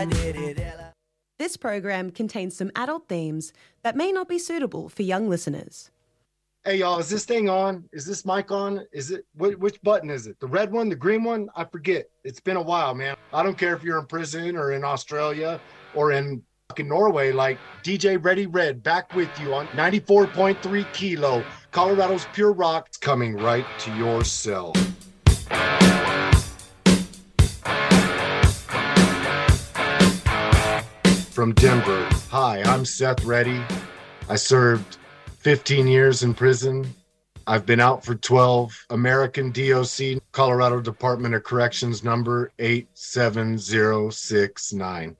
This program contains some adult themes that may not be suitable for young listeners. Hey, y'all, is this thing on? Is this mic on? Is it, which button is it? The red one, the green one? I forget. It's been a while, man. I don't care if you're in prison or in Australia or in fucking Norway, like DJ Ready Red back with you on 94.3 Kilo, Colorado's Pure Rock, coming right to your cell. From Denver, hi, I'm Seth Reddy. I served 15 years in prison. I've been out for 12. American DOC, Colorado Department of Corrections, number 87069.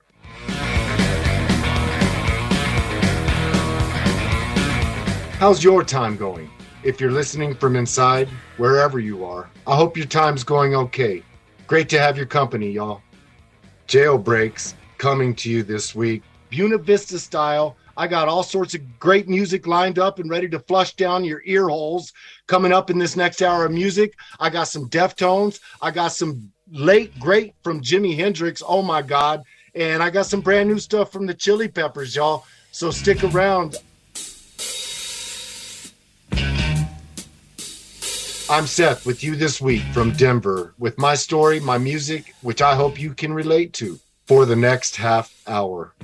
How's your time going? If you're listening from inside, wherever you are, I hope your time's going okay. Great to have your company, y'all. Jailbreaks coming to you this week. Buena Vista style. I got all sorts of great music lined up and ready to flush down your ear holes coming up in this next hour of music. I got some Deftones. I got some late great from Jimi Hendrix. Oh my God. And I got some brand new stuff from the Chili Peppers, y'all. So stick around. I'm Seth with you this week from Denver with my story, my music, which I hope you can relate to for the next half hour.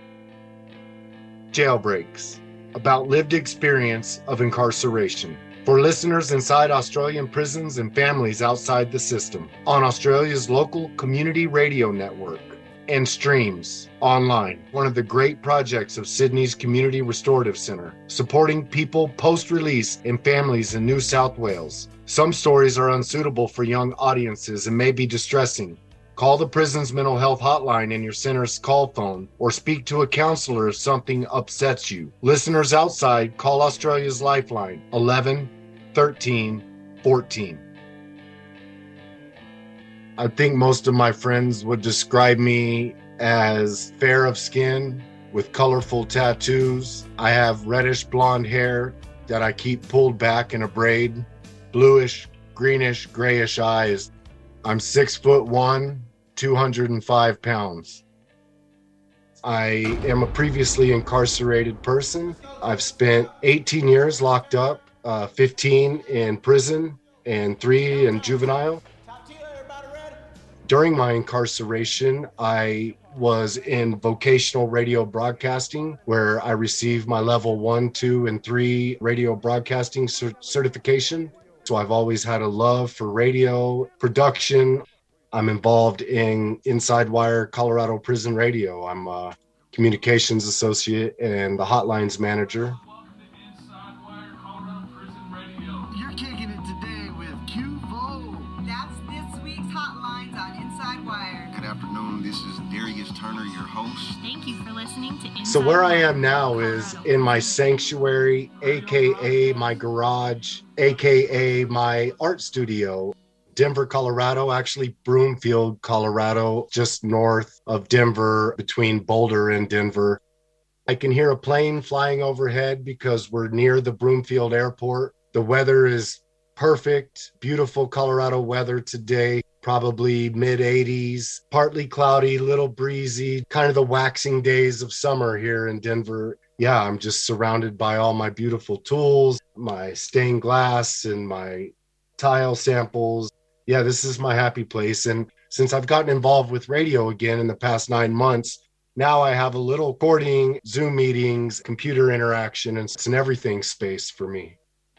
Jailbreaks, about lived experience of incarceration. For listeners inside Australian prisons and families outside the system, on Australia's local community radio network and streams online. One of the great projects of Sydney's Community Restorative Centre, supporting people post-release and families in New South Wales. Some stories are unsuitable for young audiences and may be distressing. Call the prison's mental health hotline in your center's call phone or speak to a counselor if something upsets you. Listeners outside, call Australia's Lifeline 11 13 14. I think most of my friends would describe me as fair of skin with colorful tattoos. I have reddish blonde hair that I keep pulled back in a braid, bluish, greenish, grayish eyes. I'm 6'1", 205 pounds. I am a previously incarcerated person. I've spent 18 years locked up, 15 in prison, and 3 in juvenile. During my incarceration, I was in vocational radio broadcasting, where I received my level 1, 2, and 3 radio broadcasting certification. So I've always had a love for radio production. I'm involved in Inside Wire Colorado Prison Radio. I'm a communications associate and the hotlines manager. Inside Wire Colorado Prison Radio. You're kicking it today with Q-Vo. That's this week's Hotlines on Inside Wire. Good afternoon. This is Darius Turner, your host. Thank you for listening to Inside So where I Wire am now is in my sanctuary, aka my garage, aka my art studio. Denver, Colorado, actually Broomfield, Colorado, just north of Denver, between Boulder and Denver. I can hear a plane flying overhead because we're near the Broomfield Airport. The weather is perfect, beautiful Colorado weather today, probably mid-80s, partly cloudy, little breezy, kind of the waxing days of summer here in Denver. Yeah, I'm just surrounded by all my beautiful tools, my stained glass and my tile samples. Yeah, this is my happy place. And since I've gotten involved with radio again in the past 9 months, now I have a little recording, Zoom meetings, computer interaction, and it's an everything space for me.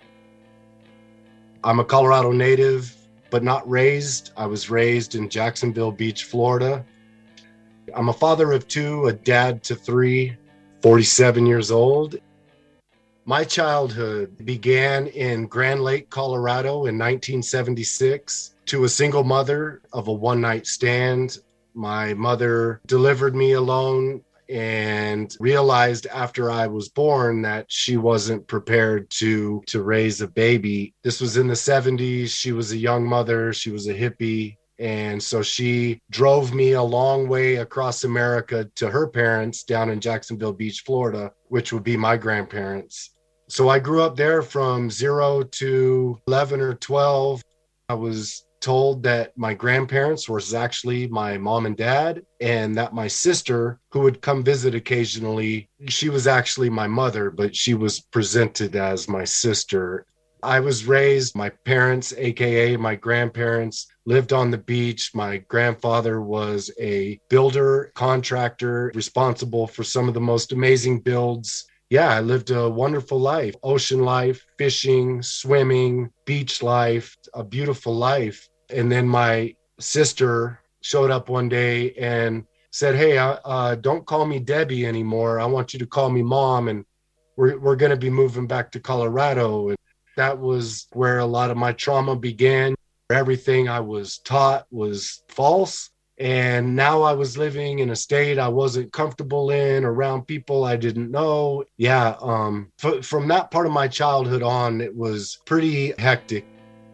I'm a Colorado native, but not raised. I was raised in Jacksonville Beach, Florida. I'm a father of 2, a dad to 3, 47 years old. My childhood began in Grand Lake, Colorado in 1976 to a single mother of a one-night stand. My mother delivered me alone and realized after I was born that she wasn't prepared to raise a baby. This was in the 70s. She was a young mother. She was a hippie. And so she drove me a long way across America to her parents down in Jacksonville Beach, Florida, which would be my grandparents. So I grew up there from 0 to 11 or 12. I was told that my grandparents was actually my mom and dad, and that my sister, who would come visit occasionally, she was actually my mother, but she was presented as my sister. I was raised, my parents, AKA my grandparents, lived on the beach. My grandfather was a builder, contractor, responsible for some of the most amazing builds. Yeah, I lived a wonderful life, ocean life, fishing, swimming, beach life, a beautiful life. And then my sister showed up one day and said, hey, don't call me Debbie anymore. I want you to call me Mom. And we're going to be moving back to Colorado. And that was where a lot of my trauma began. Everything I was taught was false. And now I was living in a state I wasn't comfortable in, around people I didn't know. Yeah, from that part of my childhood on, it was pretty hectic.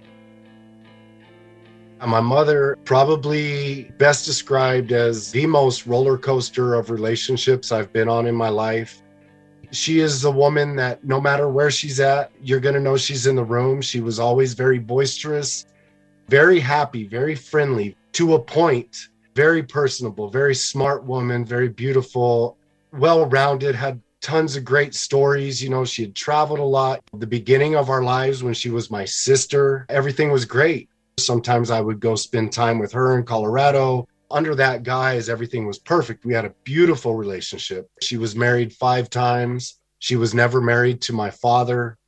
My mother, probably best described as the most roller coaster of relationships I've been on in my life. She is a woman that no matter where she's at, you're going to know she's in the room. She was always very boisterous, very happy, very friendly to a point, very personable, very smart woman, very beautiful, well-rounded, had tons of great stories. You know, she had traveled a lot. The beginning of our lives when she was my sister, everything was great. Sometimes I would go spend time with her in Colorado. Under that guise, everything was perfect. We had a beautiful relationship. She was married 5 times. She was never married to my father.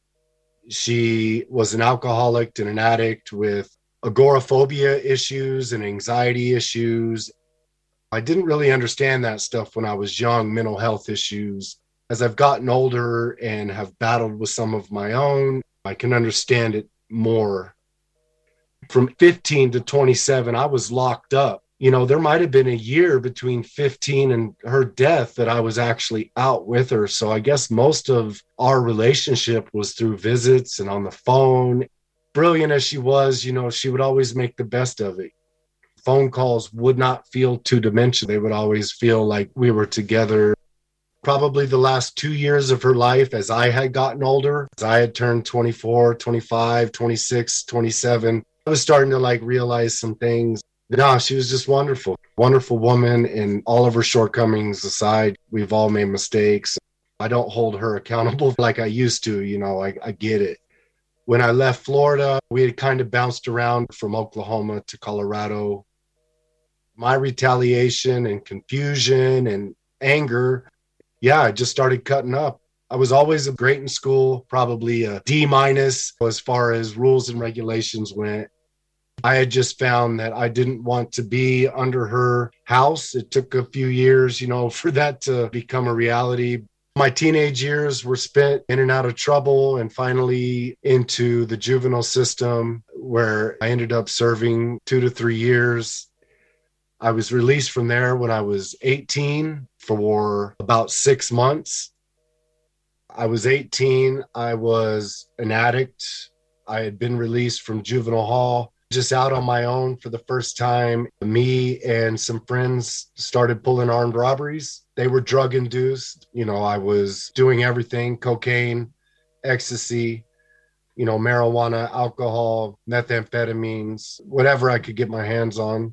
She was an alcoholic and an addict with agoraphobia issues and anxiety issues. I didn't really understand that stuff when I was young, mental health issues. As I've gotten older and have battled with some of my own, I can understand it more. From 15 to 27, I was locked up. You know, there might have been a year between 15 and her death that I was actually out with her. So I guess most of our relationship was through visits and on the phone. Brilliant as she was, you know, she would always make the best of it. Phone calls would not feel two-dimensional. They would always feel like we were together. Probably the last 2 years of her life, as I had gotten older, as I had turned 24, 25, 26, 27, I was starting to realize some things. No, she was just wonderful. Wonderful woman, and all of her shortcomings aside, we've all made mistakes. I don't hold her accountable like I used to, you know, I get it. When I left Florida, we had kind of bounced around from Oklahoma to Colorado. My retaliation and confusion and anger, yeah, I just started cutting up. I was always great in school, probably a D- as far as rules and regulations went. I had just found that I didn't want to be under her house. It took a few years, you know, for that to become a reality. My teenage years were spent in and out of trouble and finally into the juvenile system, where I ended up serving 2 to 3 years. I was released from there when I was 18 for about 6 months. I was 18. I was an addict. I had been released from juvenile hall, just out on my own for the first time. Me and some friends started pulling armed robberies. They were drug induced. You know, I was doing everything: cocaine, ecstasy, you know, marijuana, alcohol, methamphetamines, whatever I could get my hands on.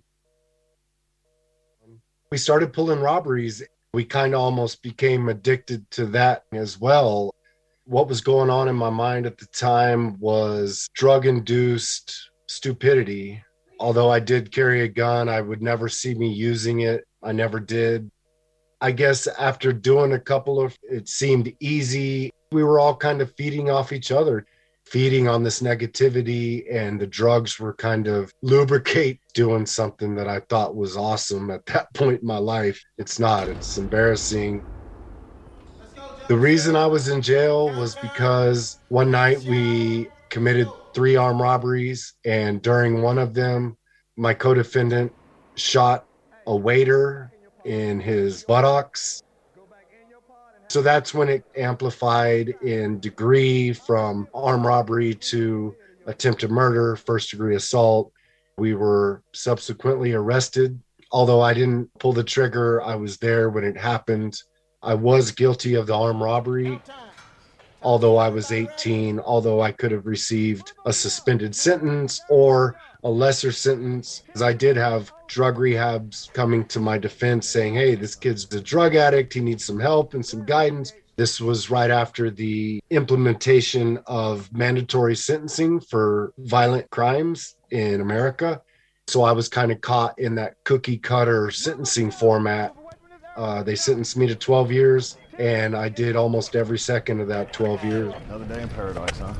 We started pulling robberies. We kind of almost became addicted to that as well. What was going on in my mind at the time was drug-induced stupidity. Although I did carry a gun, I would never see me using it. I never did. I guess after doing a couple of, it seemed easy. We were all kind of feeding off each other, feeding on this negativity, and the drugs were kind of lubricate doing something that I thought was awesome at that point in my life. It's not. It's embarrassing. The reason I was in jail was because one night we committed 3 armed robberies, and during one of them, my co-defendant shot a waiter in his buttocks. So that's when it amplified in degree from armed robbery to attempted murder, first-degree assault. We were subsequently arrested. Although I didn't pull the trigger, I was there when it happened. I was guilty of the armed robbery. although I was 18, although I could have received a suspended sentence or a lesser sentence. I did have drug rehabs coming to my defense saying, hey, this kid's a drug addict. He needs some help and some guidance. This was right after the implementation of mandatory sentencing for violent crimes in America. So I was kind of caught in that cookie cutter sentencing format. They sentenced me to 12 years, and I did almost every second of that 12 years. Another day in paradise, huh?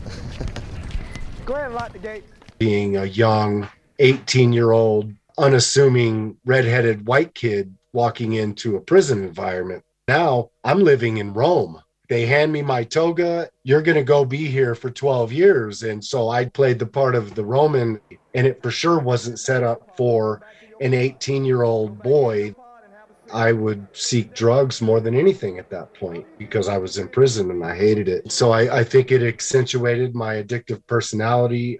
Go ahead and lock the gate. Being a young 18-year-old, unassuming, redheaded white kid walking into a prison environment. Now I'm living in Rome. They hand me my toga. You're going to go be here for 12 years. And so I played the part of the Roman, and it for sure wasn't set up for an 18-year-old boy. I would seek drugs more than anything at that point because I was in prison and I hated it. So I think it accentuated my addictive personality.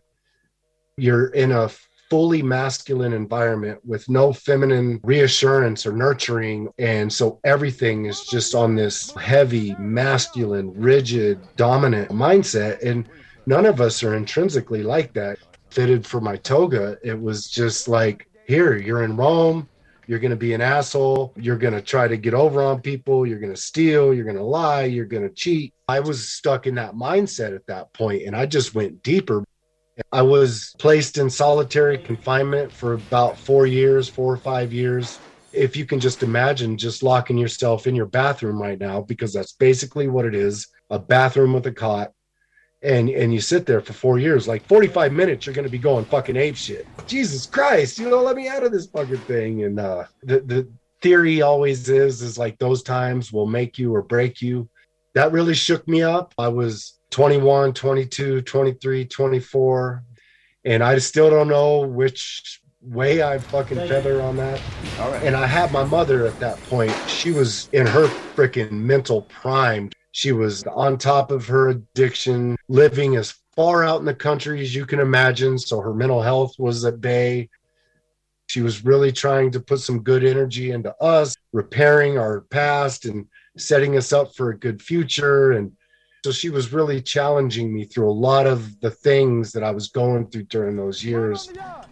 You're in a fully masculine environment with no feminine reassurance or nurturing. And so everything is just on this heavy, masculine, rigid, dominant mindset. And none of us are intrinsically like that. Fitted for my toga, it was just like, here, you're in Rome. You're going to be an asshole. You're going to try to get over on people. You're going to steal. You're going to lie. You're going to cheat. I was stuck in that mindset at that point, and I just went deeper. I was placed in solitary confinement for about 4 or 5 years. If you can just imagine just locking yourself in your bathroom right now, because that's basically what it is, a bathroom with a cot. And you sit there for 4 years, like 45 minutes, you're going to be going fucking ape shit. Jesus Christ, let me out of this fucking thing. And the theory always is like those times will make you or break you. That really shook me up. I was 21, 22, 23, 24, and I still don't know which way I fucking feather on that. All right. And I had my mother at that point. She was in her freaking mental prime. She was on top of her addiction, living as far out in the country as you can imagine. So her mental health was at bay. She was really trying to put some good energy into us, repairing our past and setting us up for a good future. And so she was really challenging me through a lot of the things that I was going through during those years.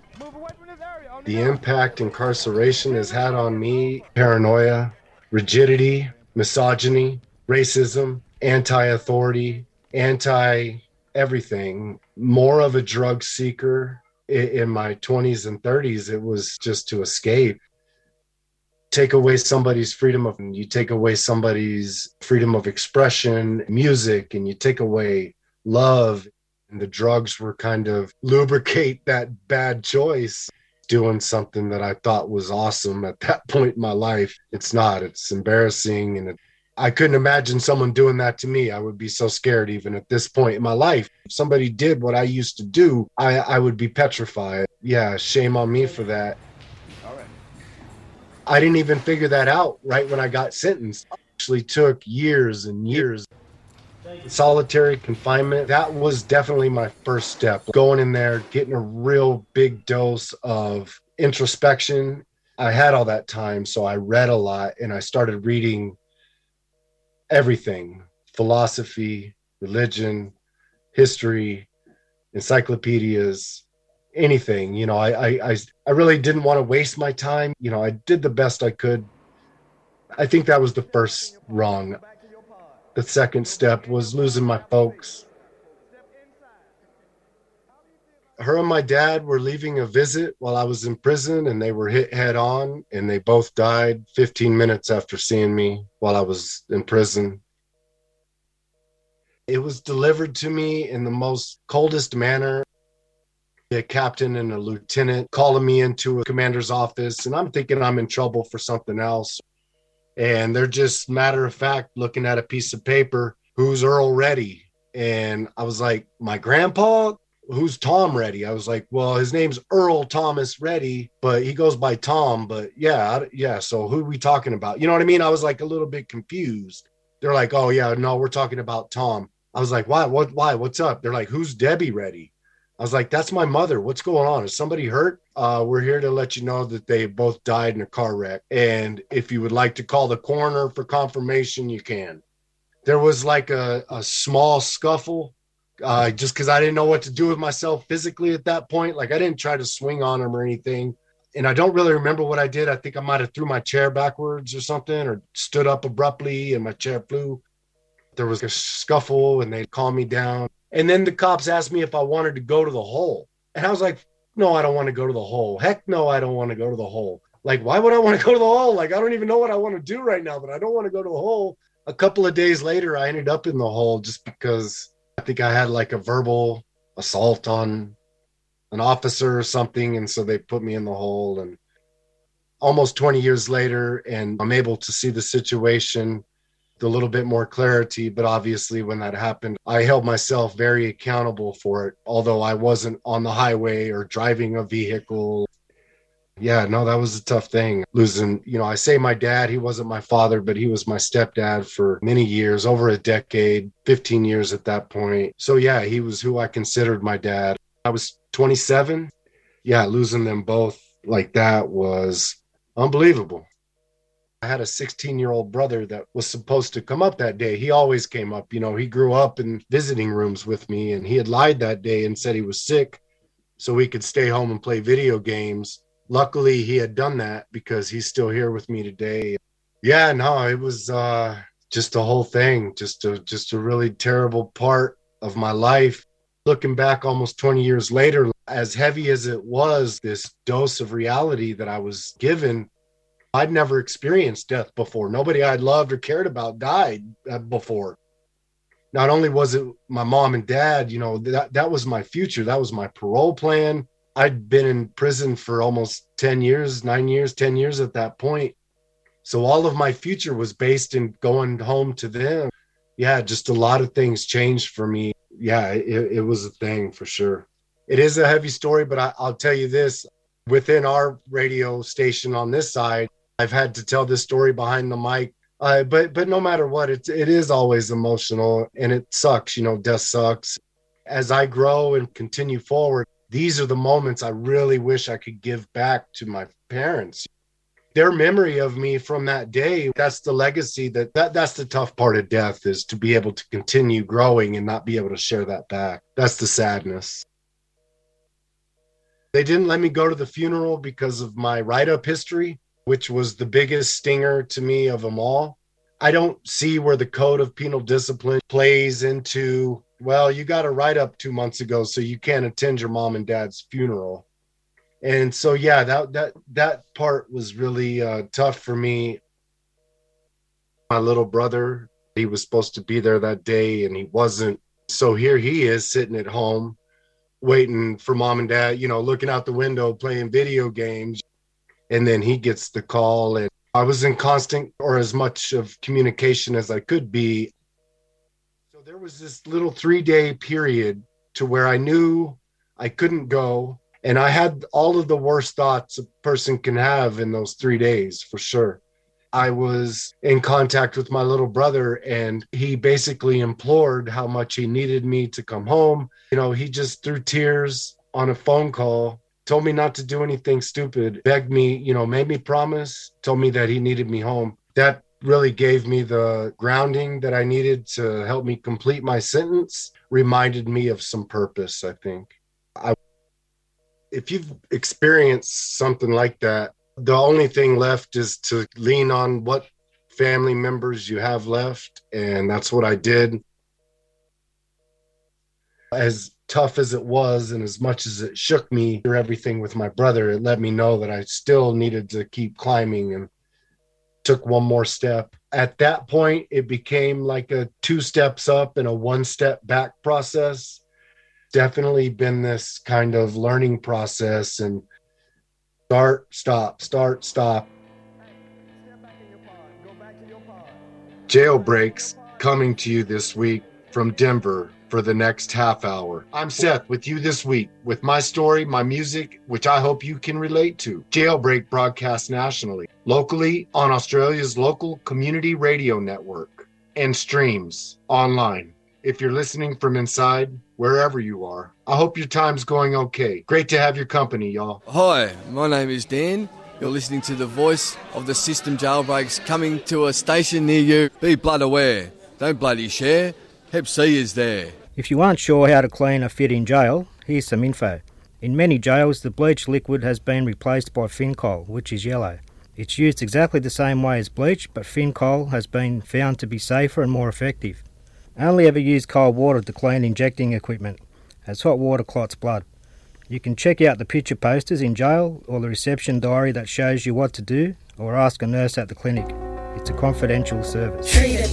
The impact incarceration has had on me: paranoia, rigidity, misogyny, racism, anti-authority, anti-everything. More of a drug seeker. In my 20s and 30s, it was just to escape. Take away somebody's you take away somebody's freedom of expression, music, and you take away love. And the drugs were kind of lubricate that bad choice. Doing something that I thought was awesome at that point in my life. It's not. It's embarrassing, and I couldn't imagine someone doing that to me. I would be so scared even at this point in my life. If somebody did what I used to do, I would be petrified. Yeah, shame on me for that. All right. I didn't even figure that out right when I got sentenced. It actually took years and years. Solitary confinement, that was definitely my first step. Going in there, getting a real big dose of introspection. I had all that time, so I read a lot, and I started reading everything: philosophy, religion, history, encyclopedias, anything. I really didn't want to waste my time. I did the best I could. I think that was the first rung. The second step was losing my folks. Her and my dad were leaving a visit while I was in prison, and they were hit head on, and they both died 15 minutes after seeing me while I was in prison. It was delivered to me in the most coldest manner. A captain and a lieutenant calling me into a commander's office, and I'm thinking I'm in trouble for something else. And they're just matter of fact looking at a piece of paper, "Who's Earl Reddy?" And I was like, "My grandpa? Who's Tom Reddy?" I was like, "Well, his name's Earl Thomas Reddy, but he goes by Tom. But yeah. So who are we talking about?" You know what I mean? I was like a little bit confused. They're like, "Oh yeah, no, we're talking about Tom." I was like, "Why? Why? What's up?" They're like, "Who's Debbie Reddy?" I was like, "That's my mother. What's going on? Is somebody hurt? We're here to let you know that they both died in a car wreck. And if you would like to call the coroner for confirmation, you can." There was like a small scuffle, just because I didn't know what to do with myself physically at that point. Like I didn't try to swing on him or anything. And I don't really remember what I did. I think I might have threw my chair backwards or something, or stood up abruptly and my chair flew. There was a scuffle and they calmed me down. And then the cops asked me if I wanted to go to the hole. And I was like, no, I don't want to go to the hole. Heck no, I don't want to go to the hole. Like, why would I want to go to the hole? Like, I don't even know what I want to do right now, but I don't want to go to the hole. A couple of days later, I ended up in the hole just because I think I had like a verbal assault on an officer or something. And so they put me in the hole. And almost 20 years later, and I'm able to see the situation with a little bit more clarity. But obviously when that happened, I held myself very accountable for it, although I wasn't on the highway or driving a vehicle. Yeah, no, that was a tough thing. Losing, I say my dad, he wasn't my father, but he was my stepdad for many years, over a decade, 15 years at that point. So yeah, he was who I considered my dad. I was 27. Yeah, losing them both like that was unbelievable. I had a 16-year-old brother that was supposed to come up that day. He always came up. He grew up in visiting rooms with me, and he had lied that day and said he was sick so we could stay home and play video games. Luckily, he had done that because he's still here with me today. Yeah, no, it was just the whole thing, just a really terrible part of my life. Looking back almost 20 years later, as heavy as it was, this dose of reality that I was given, I'd never experienced death before. Nobody I'd loved or cared about died before. Not only was it my mom and dad, that was my future. That was my parole plan. I'd been in prison for almost 10 years at that point. So all of my future was based in going home to them. Yeah, just a lot of things changed for me. Yeah, it was a thing for sure. It is a heavy story, but I'll tell you this. Within our radio station on this side, I've had to tell this story behind the mic. But no matter what, it is always emotional, and it sucks. Death sucks. As I grow and continue forward, these are the moments I really wish I could give back to my parents. Their memory of me from that day, that's the legacy, that's the tough part of death, is to be able to continue growing and not be able to share that back. That's the sadness. They didn't let me go to the funeral because of my write-up history, which was the biggest stinger to me of them all. I don't see where the code of penal discipline plays into, well, you got a write-up 2 months ago, so you can't attend your mom and dad's funeral. And so, yeah, that part was really tough for me. My little brother, he was supposed to be there that day, and he wasn't. So here he is sitting at home, waiting for mom and dad, looking out the window, playing video games. And then he gets the call, and I was in constant or as much of communication as I could be. So there was this little 3-day period to where I knew I couldn't go. And I had all of the worst thoughts a person can have in those 3 days, for sure. I was in contact with my little brother, and he basically implored how much he needed me to come home. He just threw tears on a phone call, told me not to do anything stupid, begged me, made me promise, told me that he needed me home. That really gave me the grounding that I needed to help me complete my sentence, reminded me of some purpose, I think. If you've experienced something like that, the only thing left is to lean on what family members you have left, and that's what I did. As tough as it was, and as much as it shook me through everything with my brother, it let me know that I still needed to keep climbing, and took one more step. At that point, it became like a 2 steps up and a 1 step back process. Definitely been this kind of learning process, and start, stop. Jailbreaks coming to you this week from Denver for the next half hour. I'm Seth with you this week with my story, my music, which I hope you can relate to. Jailbreak broadcasts nationally, locally on Australia's local community radio network, and streams online. If you're listening from inside, wherever you are, I hope your time's going okay. Great to have your company, y'all. Hi, my name is Dan. You're listening to the voice of the system Jailbreaks coming to a station near you. Be blood aware. Don't bloody share. Hep C is there. If you aren't sure how to clean a fit in jail, here's some info. In many jails, the bleach liquid has been replaced by Fincol, which is yellow. It's used exactly the same way as bleach, but Fincol has been found to be safer and more effective. Only ever use cold water to clean injecting equipment, as hot water clots blood. You can check out the picture posters in jail or the reception diary that shows you what to do, or ask a nurse at the clinic. It's a confidential service.